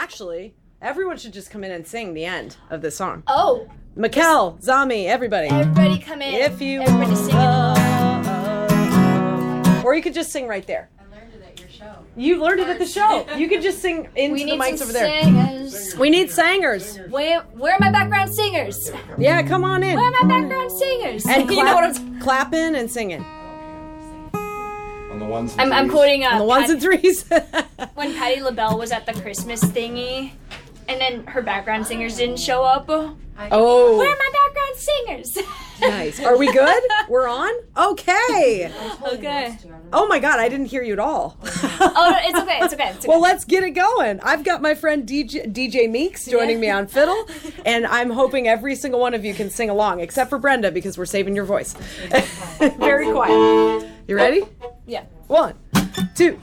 actually, everyone should just come in and sing the end of this song. Oh. Mikkel, Zami, everybody. Everybody come in. If you Everybody sing along. Or you could just sing right there. I learned it at your show. You learned it at the show. You could just sing into the mics over there. Singers. We need singers. Where are my background singers? Yeah, come on in. Where are my background singers? And you know what I'm clapping and singing. On the ones and I'm threes. quoting On the ones and threes. when Patti LaBelle was at the Christmas thingy, and then her background singers didn't show up. Oh. Where are my background singers? Nice. Are we good? We're on? Okay. Okay. Oh my God, I didn't hear you at all. Oh, no, it's okay. It's okay. It's okay. Well, let's get it going. I've got my friend DJ Meeks joining me on fiddle, and I'm hoping every single one of you can sing along, except for Brenda, because we're saving your voice. Very quiet. You ready? Yeah. 1, 2.